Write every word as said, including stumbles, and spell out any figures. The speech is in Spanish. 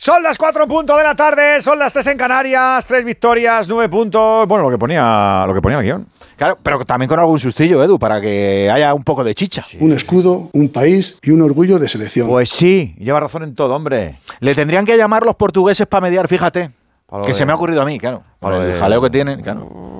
Son las cuatro en punto de la tarde, son las tres en Canarias, tres victorias, nueve puntos. Bueno, lo que ponía, lo que ponía el guión. Claro, pero también con algún sustillo, Edu, para que haya un poco de chicha. Sí, un escudo, un país y un orgullo de selección. Pues sí, lleva razón en todo, hombre. Le tendrían que llamar los portugueses para mediar, fíjate. Que de... se me ha ocurrido a mí, claro. Por el de... jaleo que tienen, claro.